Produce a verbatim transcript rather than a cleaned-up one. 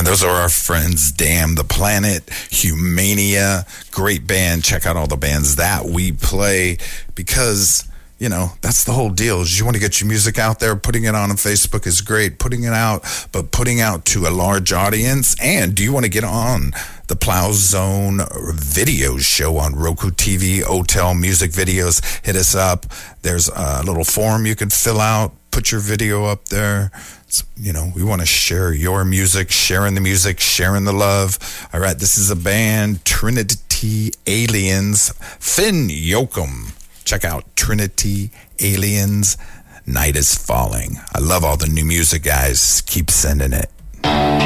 And those are our friends, Damn the Planet, Humania, great band. Check out all the bands that we play because, you know, that's the whole deal. Is you want to get your music out there. Putting it on Facebook is great. Putting it out, but putting out to a large audience. And do you want to get on the Plow Zone video show on Roku T V, Otel Music Videos? Hit us up. There's a little form you can fill out. Put your video up there. It's, you know, we want to share your music, sharing the music, sharing the love. All right, this is a band, Trinity Aliens, Finn Yoakum. Check out Trinity Aliens, Night is Falling. I love all the new music, guys. Keep sending it.